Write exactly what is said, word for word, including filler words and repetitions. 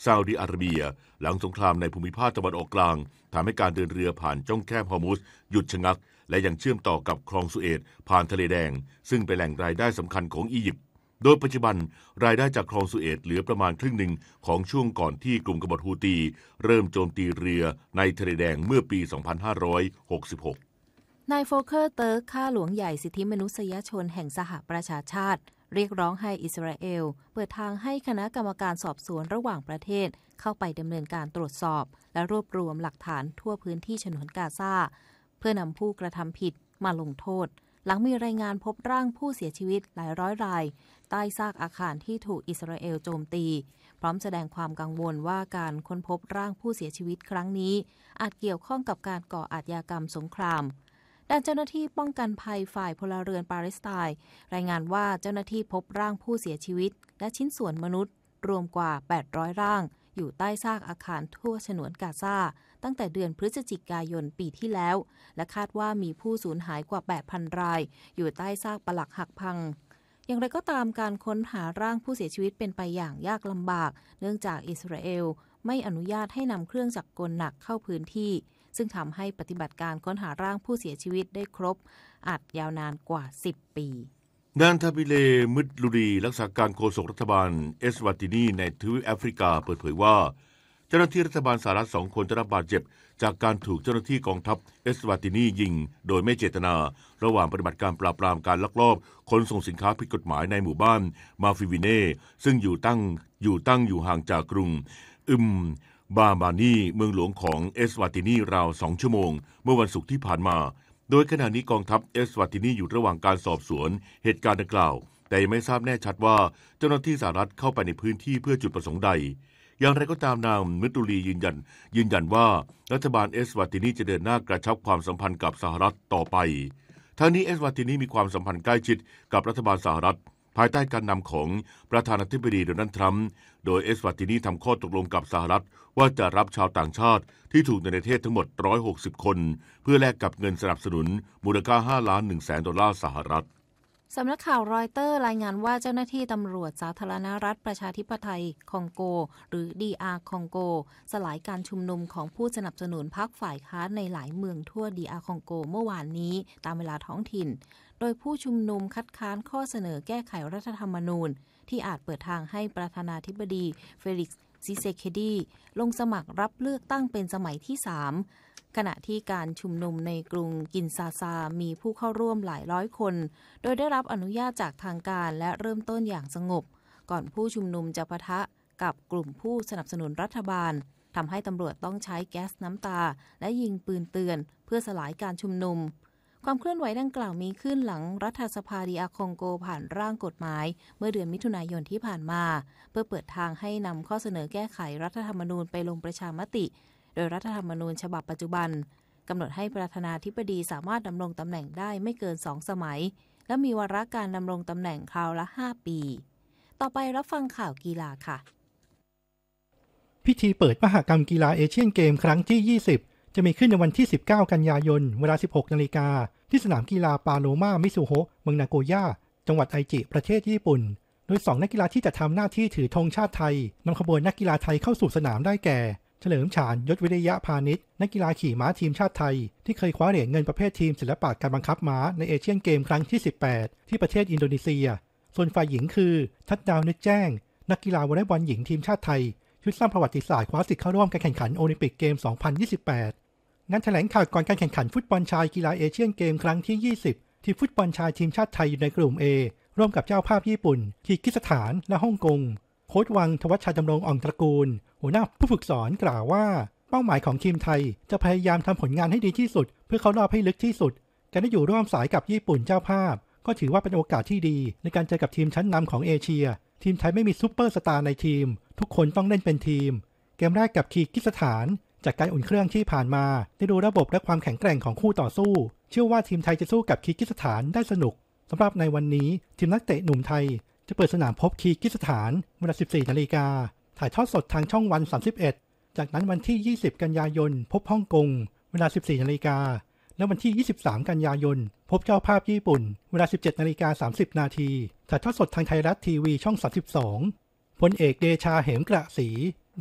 ซาอุดิอาระเบียหลังสงครามในภูมิภาคตะวันออกกลางทำให้การเดินเรือผ่านช่องแคบฮอร์มุซหยุดชะงักและยังเชื่อมต่อกับคลองสุเอตผ่านทะเลแดงซึ่งเป็นแหล่งรายได้สำคัญของอียิปต์โดยปัจจุบันรายได้จากคลองสุเอตเหลือประมาณครึ่งหนึ่งของช่วงก่อนที่กลุ่มกบฏฮูตีเริ่มโจมตีเรือในทะเลแดงเมื่อปี สองพันห้าร้อยหกสิบหกนายโฟเคอร์เติร์กข้าหลวงใหญ่สิทธิมนุษยชนแห่งสหประชาชาติเรียกร้องให้อิสราเอลเปิดทางให้คณะกรรมการสอบสวนระหว่างประเทศเข้าไปดำเนินการตรวจสอบและรวบรวมหลักฐานทั่วพื้นที่ฉนวนกาซาเพื่อนำผู้กระทำผิดมาลงโทษหลังมีรายงานพบร่างผู้เสียชีวิตหลายร้อยรายใต้ซากอาคารที่ถูกอิสราเอลโจมตีพร้อมแสดงความกังวลว่าการค้นพบร่างผู้เสียชีวิตครั้งนี้อาจเกี่ยวข้องกับการก่ออาชญากรรมสงครามด้านเจ้าหน้าที่ป้องกันภัยฝ่ายพลเรือนปาเลสไตน์รายงานว่าเจ้าหน้าที่พบร่างผู้เสียชีวิตและชิ้นส่วนมนุษย์รวมกว่าแปดร้อยร่างอยู่ใต้ซากอาคารทั่วฉนวนกาซาตั้งแต่เดือนพฤศจิกายนปีที่แล้วและคาดว่ามีผู้สูญหายกว่า แปดพัน รายอยู่ใต้ซากปรักหักพังอย่างไรก็ตามการค้นหาร่างผู้เสียชีวิตเป็นไปอย่างยากลำบากเนื่องจากอิสราเอลไม่อนุญาตให้นำเครื่องจักรกลหนักเข้าพื้นที่ซึ่งทำให้ปฏิบัติการค้นหาร่างผู้เสียชีวิตได้ครบอาจยาวนานกว่าสิบปีนานทาบิเลมุดลูดีรักษาการโฆษกรัฐบาลเอสวาตินีในทวีปแอฟริกาเปิดเผยว่าเจ้าหน้าที่รัฐบาลสหรัฐสองคนได้รับบาดเจ็บจากการถูกเจ้าหน้าที่กองทัพเอสวาตินียิงโดยไม่เจตนาระหว่างปฏิบัติการปราบปรามการลักลอบขนส่งสินค้าผิดกฎหมายในหมู่บ้านมาฟิวิเน่ซึ่งอยู่ตั้งอยู่ตั้งอยู่ห่างจากกรุงอึมบาบานีเมืองหลวงของเอสวาตินีราวสองชั่วโมงเมื่อวันศุกร์ที่ผ่านมาโดยขณะนี้กองทัพเอสวาตินีอยู่ระหว่างการสอบสวนเหตุการณ์ดังกล่าวแต่ยังไม่ทราบแน่ชัดว่าเจ้าหน้าที่สหรัฐเข้าไปในพื้นที่เพื่อจุดประสงค์ใดอย่างไรก็ตามนางมิตุลียืนยันยืนยันว่ารัฐบาลเอสวาตินีจะเดินหน้ากระชับความสัมพันธ์กับสหรัฐต่อไปทั้งนี้เอสวาตินีมีความสัมพันธ์ใกล้ชิดกับรัฐบาลสหรัฐภายใต้การนำของประธานาธิบดีโดนัลด์ทรัมป์โดยเอสวาตินีทำข้อตกลงกับสหรัฐว่าจะรับชาวต่างชาติที่ถูกในประเทศทั้งหมดหนึ่งร้อยหกสิบคนเพื่อแลกกับเงินสนับสนุนมูลค่าห้าล้านหนึ่งแสนดอลลาร์สหรัฐสำนักข่าวรอยเตอร์รายงานว่าเจ้าหน้าที่ตำรวจสาธารณรัฐประชาธิปไตยคองโกหรือ ดี อาร์ คองโกสลายการชุมนุมของผู้สนับสนุนพรรคฝ่ายค้านในหลายเมืองทั่ว ดี อาร์ คองโกเมื่อวานนี้ตามเวลาท้องถิ่นโดยผู้ชุมนุมคัดค้านข้อเสนอแก้ไขรัฐธรรมนูญที่อาจเปิดทางให้ประธานาธิบดีเฟลิกซ์ซิเซเคดีลงสมัครรับเลือกตั้งเป็นสมัยที่สามขณะที่การชุมนุมในกรุงกินซาซามีผู้เข้าร่วมหลายร้อยคนโดยได้รับอนุญาตจากทางการและเริ่มต้นอย่างสงบก่อนผู้ชุมนุมจะปะทะกับกลุ่มผู้สนับสนุนรัฐบาลทำให้ตำรวจต้องใช้แก๊สน้ำตาและยิงปืนเตือนเพื่อสลายการชุมนุมความเคลื่อนไหวดังกล่าวมีขึ้นหลังรัฐสภาดีอาร์คองโกผ่านร่างกฎหมายเมื่อเดือนมิถุนายนที่ผ่านมาเพื่อเปิดทางให้นำข้อเสนอแก้ไขรัฐธรรมนูญไปลงประชามติโดยรัฐธรรมนูญฉบับปัจจุบันกำหนดให้ประธานาธิบดีสามารถดำรงตำแหน่งได้ไม่เกินสองสมัยและมีวาระการดำรงตำแหน่งคราวละห้าปีต่อไปรับฟังข่าวกีฬาค่ะพิธีเปิดมหกรรมกีฬาเอเชียนเกมครั้งที่ยี่สิบจะมีขึ้นในวันที่สิบเก้ากันยายนเวลา สิบหกนาฬิกาที่สนามกีฬาปาโลมามิซุโฮะเมืองนาโกย่าจังหวัดไอจิประเทศญี่ปุ่นโดยสองนักกีฬาที่จะทำหน้าที่ถือธงชาติไทยนำขบวนนักกีฬาไทยเข้าสู่สนามได้แก่เฉลิมฉานยศวิริยะพาณิชย์นักกีฬาขี่ม้าทีมชาติไทยที่เคยคว้าเหรียญเงินประเภททีมศิลปะการบังคับม้าในเอเชียนเกมครั้งที่สิบแปดที่ประเทศอินโดนีเซียส่วนฝ่ายหญิงคือทัดดาวนึกแจ้งนักกีฬาวอลเลย์บอลหญิงทีมชาติไทยชุดสร้างประวัติศาสตร์คว้าสิทธิ์เข้าร่วมการแข่งขันโอลิมปิกเกมสองพันยี่สิบแปดงานแถลงข่าวก่อนการแข่งขันฟุตบอลชายกีฬาเอเชียนเกมครั้งที่ยี่สิบทีมฟุตบอลชายทีมชาติไทยอยู่ในกลุ่ม A ร่วมกับเจ้าภาพญี่ปุ่นคีร์กิสถานและฮ่องกงโค้ชวังทวัชชัยดำรงอ่องตระกูลหัวหน้าผู้ฝึกสอนกล่าวว่าเป้าหมายของทีมไทยจะพยายามทำผลงานให้ดีที่สุดเพื่อเข้ารอบให้ลึกที่สุดการได้อยู่ร่วมสายกับญี่ปุ่นเจ้าภาพก็ถือว่าเป็นโอกาสที่ดีในการเจอกับทีมชั้นนำของเอเชียทีมไทยไม่มีซุปเปอร์สตาร์ในทีมทุกคนต้องเล่นเป็นทีมเกมแรกกับคีร์กิสถานจากการอุ่นเครื่องที่ผ่านมาได้ดูระบบและความแข็งแกร่งของคู่ต่อสู้เชื่อว่าทีมไทยจะสู้กับคีร์กิสถานได้สนุกสำหรับในวันนี้ทีมนักเตะหนุ่มไทยจะเปิดสนามพบคีร์กิสถานเวลา สิบสี่นาฬิกาถ่ายทอดสดทางช่องวันสามสิบเอ็ดจากนั้นวันที่ยี่สิบกันยายนพบฮ่องกงเวลา สิบสี่นาฬิกาและวันที่ยี่สิบสามกันยายนพบเจ้าภาพญี่ปุ่นเวลา สิบเจ็ดนาฬิกาสามสิบนาทีถ่ายทอดสดทางไทยรัฐทีวีช่องสามสิบสองพลเอกเดชาเหมกระศรี